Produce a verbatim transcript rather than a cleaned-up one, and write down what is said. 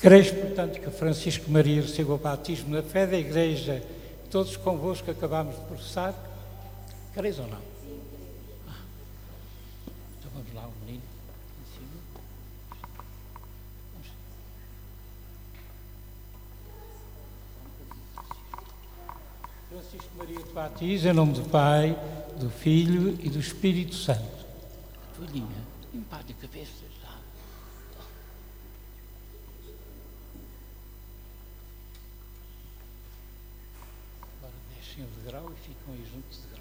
Creis, portanto, que Francisco Maria recebeu o batismo na fé da Igreja, todos convosco acabamos de professar? Creis ou não? Ah. Então vamos lá, o menino, em cima. Vamos. Francisco Maria te batiza em nome do Pai, do Filho e do Espírito Santo. Folhinha, limpar de cabeça já. Agora descem o degrau e ficam aí juntos de degrau.